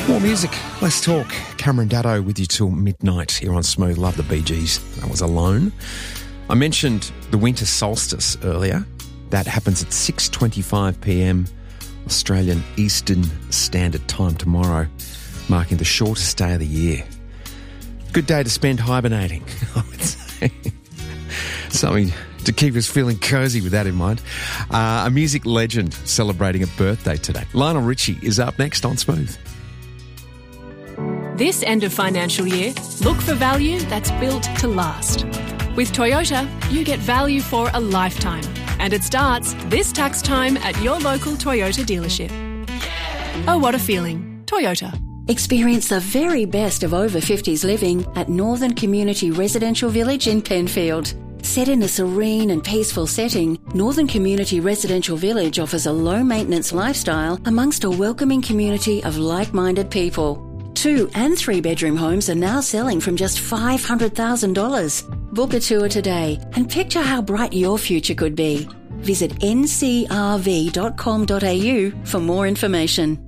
More music, less talk. Cameron Daddo with you till midnight here on Smooth. Love the Bee Gees. That was Alone. I mentioned the winter solstice earlier. That happens at 6:25pm Australian Eastern Standard Time tomorrow, marking the shortest day of the year. Good day to spend hibernating, I would say. Something to keep us feeling cosy with that in mind. A music legend celebrating a birthday today. Lionel Richie is up next on Smooth. This end of financial year, look for value that's built to last. With Toyota, you get value for a lifetime. And it starts this tax time at your local Toyota dealership. Oh, what a feeling. Toyota. Experience the very best of over 50s living at Northern Community Residential Village in Penfield. Set in a serene and peaceful setting, Northern Community Residential Village offers a low-maintenance lifestyle amongst a welcoming community of like-minded people. 2- and 3-bedroom homes are now selling from just $500,000. Book a tour today and picture how bright your future could be. Visit ncrv.com.au for more information.